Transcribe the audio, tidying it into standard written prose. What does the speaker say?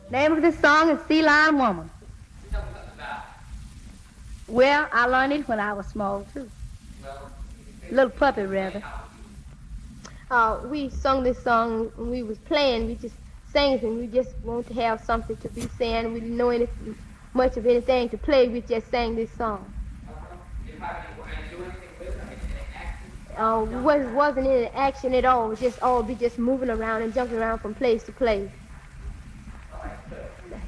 Name of this song is Sea Lion Woman. Well, I learned it when I was small, too. Little puppy, rather. We sung this song when we was playing. We just sang it, and we just want to have something to be saying. We didn't know much of anything to play. We just sang this song. Wasn't any action at all. It was just all be just moving around and jumping around from place to place.